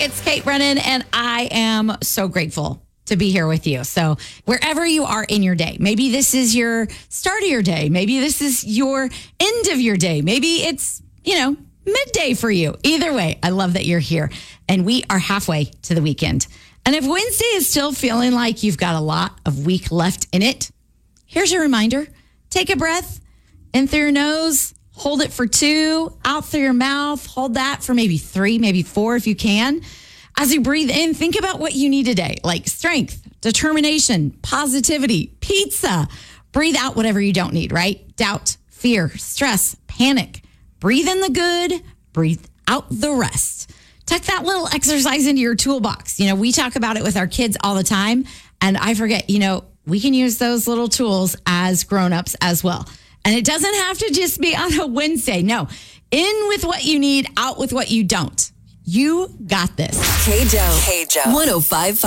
It's Kate Brennan, and I am so grateful to be here with you. So wherever you are in your day, maybe this is your start of your day. Maybe this is your end of your day. Maybe it's, midday for you. Either way, I love that you're here. And we are halfway to the weekend. And if Wednesday is still feeling like you've got a lot of week left in it, here's your reminder. Take a breath in through your nose, hold it for 2, out through your mouth, hold that for maybe 3, maybe 4 if you can. As you breathe in, think about what you need today, like strength, determination, positivity, pizza. Breathe out whatever you don't need, right? Doubt, fear, stress, panic. Breathe in the good, breathe out the rest. Tuck that little exercise into your toolbox. We talk about it with our kids all the time, and I forget, we can use those little tools as grown-ups as well. And it doesn't have to just be on a Wednesday. No, in with what you need, out with what you don't. You got this. K-Joe. 105.5.